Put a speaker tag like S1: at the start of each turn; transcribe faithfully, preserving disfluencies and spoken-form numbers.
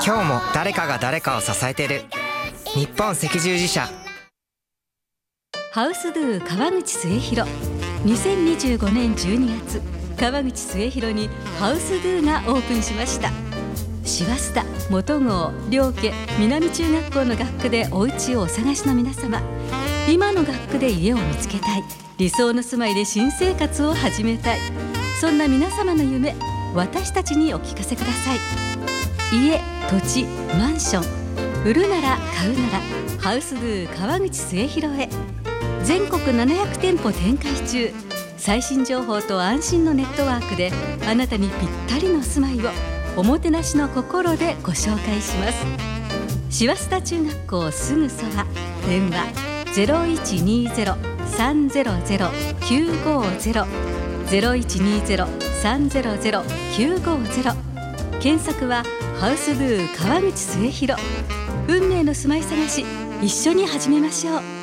S1: 今日も誰かが誰かを支えてる。日本赤十字社。
S2: ハウスドゥ川口末広。にせんにじゅうごねんじゅうにがつ、川口末広にハウスドゥがオープンしました。シワスタ、元郷、両家、南中学校の学区でお家をお探しの皆様、今の学区で家を見つけたい、理想の住まいで新生活を始めたい、そんな皆様の夢、私たちにお聞かせください。家、土地、マンション、売るなら買うならハウスドゥ川口末広へ。全国ななひゃくてんぽ展開中。最新情報と安心のネットワークであなたにぴったりの住まいをおもてなしの心でご紹介します。シワスタ中学校すぐそば。電話 ゼロいちにゼロ さんゼロゼロ きゅうごゼロ ゼロいちにゼロ さんゼロゼロ きゅうごゼロ。検索はハウスドゥ川口末広。運命の住まい探し、一緒に始めましょう。